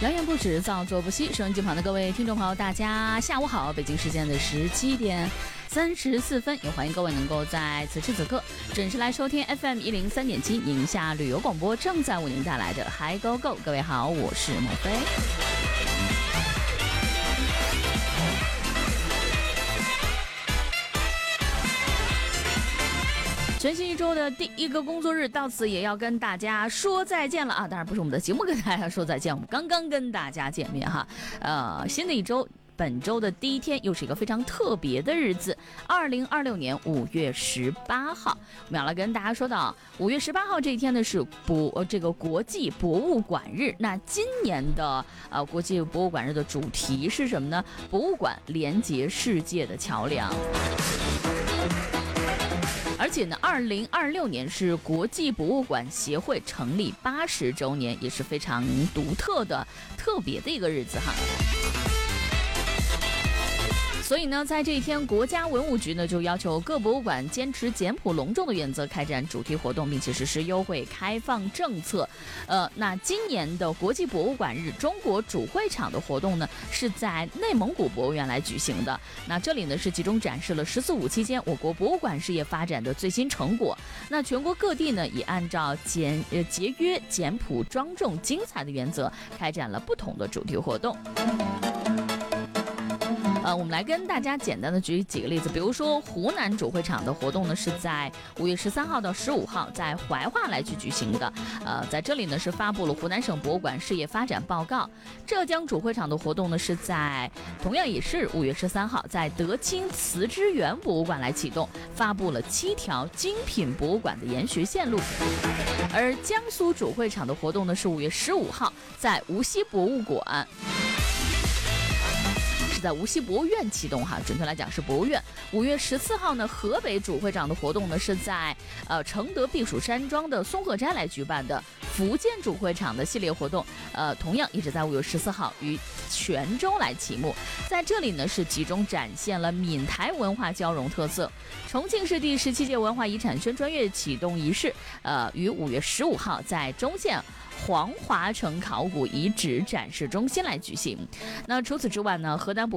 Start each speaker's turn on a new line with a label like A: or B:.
A: 谣言不止，造作不息。收音机旁的各位听众朋友，大家下午好！北京时间的17点34分，也欢迎各位能够在此时此刻准时来收听 FM 103.7宁夏旅游广播正在为您带来的嗨 Go Go。各位好，我是莫飞。全新一周的第一个工作日到此也要跟大家说再见了啊！当然不是我们的节目跟大家说再见，我们刚刚跟大家见面哈。新的一周，本周的第一天又是一个非常特别的日子，2026年5月18号，我们要来跟大家说到5月18号这一天呢是国际博物馆日。那今年的国际博物馆日的主题是什么呢？博物馆连接世界的桥梁。而且呢，2026年是国际博物馆协会成立80周年，也是非常独特的、特别的一个日子哈。所以呢，在这一天，国家文物局呢就要求各博物馆坚持简朴隆重的原则，开展主题活动，并且实施优惠开放政策。那今年的国际博物馆日中国主会场的活动呢，是在内蒙古博物院来举行的。那这里呢是集中展示了14五期间我国博物馆事业发展的最新成果。那全国各地呢也按照节约、简朴、庄重、精彩的原则，开展了不同的主题活动。我们来跟大家简单的举几个例子，比如说湖南主会场的活动呢是在5月13号到15号在怀化来去举行的。在这里呢是发布了湖南省博物馆事业发展报告。浙江主会场的活动呢是在同样也是5月13号在德清慈之园博物馆来启动，发布了7条精品博物馆的研学线路。而江苏主会场的活动呢是5月15号在无锡博物馆。在无锡博物院启动哈，准确来讲是博物院。5月14号呢，河北主会场的活动呢是在承德避暑山庄的松鹤斋来举办的。福建主会场的系列活动，同样一直在5月14号于泉州来启幕。在这里呢是集中展现了闽台文化交融特色。重庆市第17届文化遗产宣传月启动仪式，于5月15号在中县黄华城考古遗址展示中心来举行。那除此之外呢，河南